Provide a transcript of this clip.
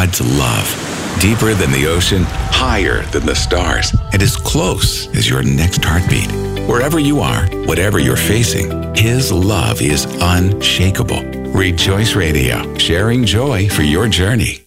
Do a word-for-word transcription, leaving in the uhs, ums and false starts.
God's love. Deeper than the ocean, higher than the stars, and as close as your next heartbeat. Wherever you are, whatever you're facing, His love is unshakable. Rejoice Radio, sharing joy for your journey.